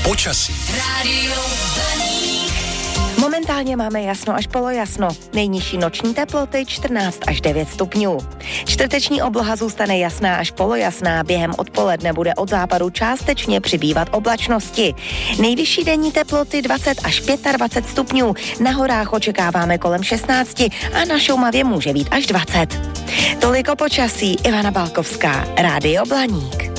Počasí. Rádio Blaník. Momentálně máme jasno až polojasno. Nejnižší noční teploty 14 až 9 stupňů. Čtvrteční obloha zůstane jasná až polojasná. Během odpoledne bude od západu částečně přibývat oblačnosti. Nejvyšší denní teploty 20 až 25 stupňů. Na horách očekáváme kolem 16 a na Šumavě může být až 20. Toliko počasí. Ivana Balkovská, Rádio Blaník.